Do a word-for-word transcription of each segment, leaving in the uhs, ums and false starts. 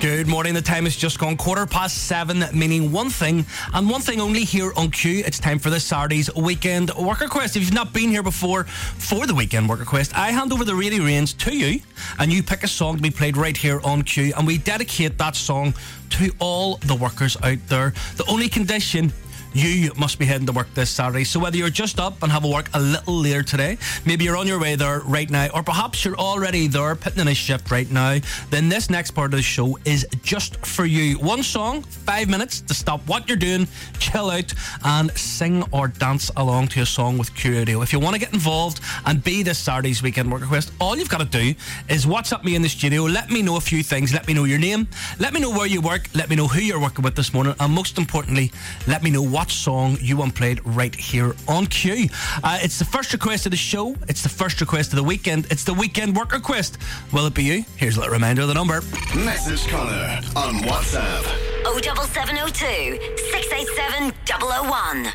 Good morning. The time has just gone quarter past seven, meaning one thing and one thing only here on Q. It's time for this Saturday's Weekend Worker Quest. If you've not been here before for the Weekend Worker Quest, I hand over the radio reins to you and you pick a song to be played right here on Q, and we dedicate that song to all the workers out there. The only condition: you must be heading to work this Saturday. So whether you're just up and have a work a little later today, maybe you're on your way there right now, or perhaps you're already there putting in a shift right now, then this next part of the show is just for you. One song, five minutes to stop what you're doing, chill out and sing or dance along to a song with Q Radio. If you want to get involved and be this Saturday's Weekend Worker Quest, all you've got to do is WhatsApp me in the studio. Let me know a few things. Let me know your name. Let me know where you work. Let me know who you're working with this morning. And most importantly, let me know what song you want played right here on Q. Uh, it's the first request of the show. It's the first request of the weekend. It's the Weekend Worker Quest. Will it be you? Here's a little reminder of the number. Message Connor on WhatsApp. oh seven seven oh two, six eight seven, double oh one.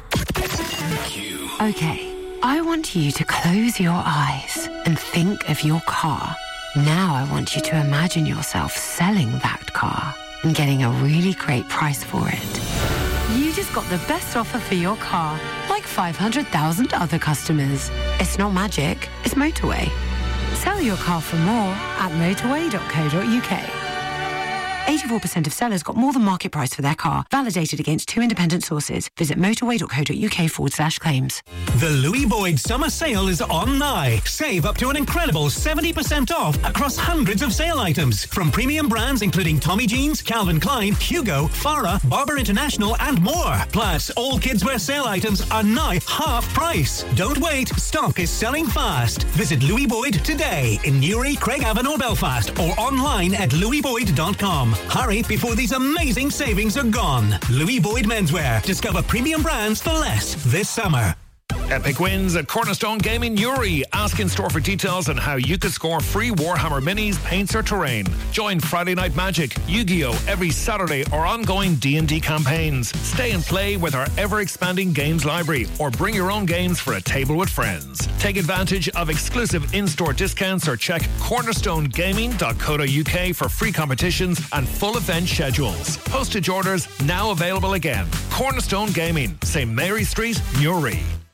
Q. Okay, I want you to close your eyes and think of your car. Now I want you to imagine yourself selling that car and getting a really great price for it. You just got the best offer for your car, like five hundred thousand other customers. It's not magic, it's Motorway. Sell your car for more at motorway dot co dot uk. eighty-four percent of sellers got more than market price for their car, validated against two independent sources. Visit motorway dot co dot uk forward slash claims. The Louis Boyd Summer Sale is on now. Save up to an incredible seventy percent off across hundreds of sale items. From premium brands including Tommy Jeans, Calvin Klein, Hugo, Farah, Barber International and more. Plus, all kids wear sale items are now half price. Don't wait, stock is selling fast. Visit Louis Boyd today in Newry, Craigavon or Belfast, or online at louis boyd dot com. Hurry before these amazing savings are gone. Louis Boyd Menswear. Discover premium brands for less this summer. Epic wins at Cornerstone Gaming Newry. Ask in store for details on how you could score free Warhammer minis, paints or terrain. Join Friday Night Magic, Yu-Gi-Oh! Every Saturday or ongoing D and D campaigns. Stay and play with our ever-expanding games library or bring your own games for a table with friends. Take advantage of exclusive in-store discounts or check cornerstone gaming dot co dot uk for free competitions and full event schedules. Postage orders now available again. Cornerstone Gaming, Saint Mary Street, Newry.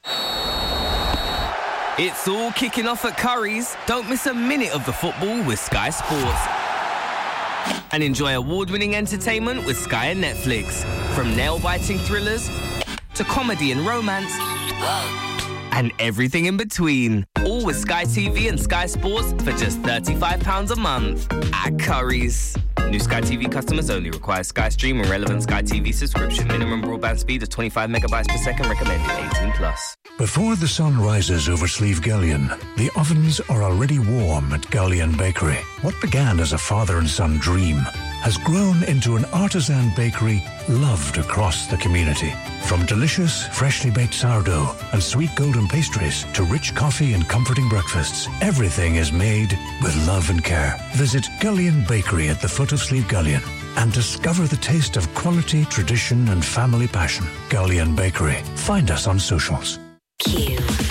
It's all kicking off at Curry's. Don't miss a minute of the football with Sky Sports. And enjoy award-winning entertainment with Sky and Netflix. From nail-biting thrillers to comedy and romance and everything in between. All with Sky T V and Sky Sports for just thirty-five pounds a month at Curry's. New Sky T V customers only. Require Sky Stream and relevant Sky T V subscription. Minimum broadband speed of twenty-five megabytes per second. Recommended eighteen plus. Before the sun rises over Slieve Gullion, the ovens are already warm at Gullion Bakery. What began as a father and son dream has grown into an artisan bakery loved across the community. From delicious, freshly baked sourdough and sweet golden pastries to rich coffee and comforting breakfasts, everything is made with love and care. Visit Gullion Bakery at the foot of Slieve Gullion and discover the taste of quality, tradition and family passion. Gullion Bakery. Find us on socials. Q.